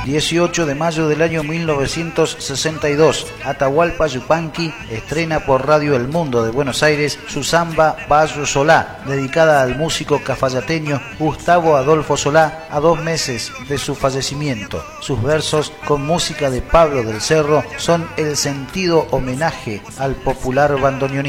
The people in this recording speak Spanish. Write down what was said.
18 de mayo del año 1962, Atahualpa Yupanqui estrena por Radio El Mundo de Buenos Aires su samba Bayo Solá, dedicada al músico cafayateño Gustavo Adolfo Solá a 2 meses de su fallecimiento. Sus versos, con música de Pablo del Cerro, son el sentido homenaje al popular bandoneonista.